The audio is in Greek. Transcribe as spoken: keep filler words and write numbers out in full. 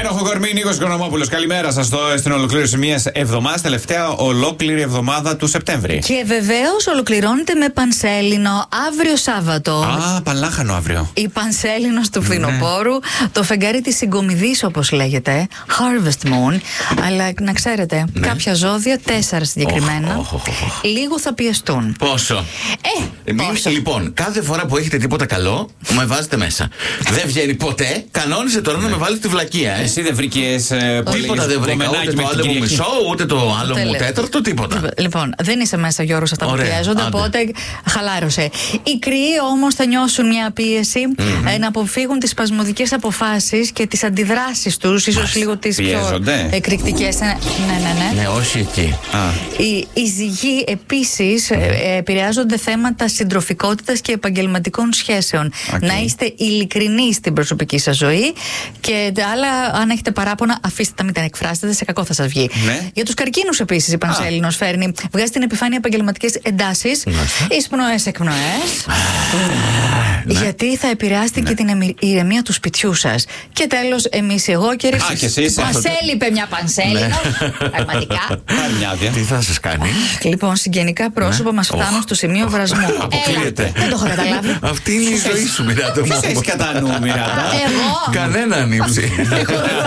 υπέροχο κορμί, Νίκος Οικονομόπουλος. Καλημέρα σας στην ολοκλήρωση μιας εβδομάδας, τελευταία ολόκληρη εβδομάδα του Σεπτέμβρη. Και βεβαίως ολοκληρώνεται με Πανσέλινο αύριο Σάββατο. Α, Πανλάχανο αύριο. Η Πανσέλινος του φθινοπόρου, ναι. Το φεγγάρι της συγκομιδής, όπως λέγεται, Harvest Moon. Αλλά να ξέρετε, ναι. κάποια ζώδια, τέσσερα συγκεκριμένα, oh, oh, oh, oh. λίγο θα πιεστούν. Πόσο? Ε, πόσο. Λοιπόν, κάθε φορά που έχετε τίποτα καλό, με βάζετε μέσα. Δεν βγαίνει ποτέ. Κανόνισε τώρα ναι. να με βάλει τη βλακεία. Ε. Εσύ δεν βρήκες ε, τίποτα δεν βρήκα. Ούτε το άλλο μου μισό, ούτε το άλλο μου τέταρτο, τίποτα. Λοιπόν, δεν είσαι μέσα, Γιώργο, σε αυτά που πιέζονται, οπότε χαλάρωσε. Οι κρυοί όμως θα νιώσουν μια πίεση mm-hmm. ε, να αποφύγουν τις σπασμωδικές αποφάσεις και τις αντιδράσεις τους, ίσως λίγο τις πιο εκρηκτικές. Ναι, ναι, ναι. Ναι, όχι εκεί. Οι, οι ζυγοί επίσης mm-hmm. ε, επηρεάζονται θέματα συντροφικότητας και επαγγελματικών σχέσεων. Okay. Να είστε ειλικρινείς στην προσωπική σας ζωή και τα άλλα, αν έχετε παράπονα, αφήστε τα, μην τα εκφράσετε, σε κακό θα σας βγει. Ναι. Για τους καρκίνους επίσης η Πανσέλινος φέρνει, βγάζει την επιφάνεια επαγγελματικές εντάσεις, εισπνοές, εκπνοές. Ναι. Γιατί θα επηρεάσετε ναι. και την ηρεμία του σπιτιού σας. Και τέλος, εμείς οι εγώκεροι. Α, και εσείς. Μας έλειπε μια Πανσέλινο. Πραγματικά. Τι θα σας κάνει? Λοιπόν, συγγενικά πρόσωπα μας φτάνουν στο σημείο βρασμού. Αποκλείεται. Δεν το έχω καταλάβει. Αυτή είναι η ζωή σου, Μιράτα μου. Τι έχεις κατά νου, Μιράτα? Εγώ. Κανένα ανήψη.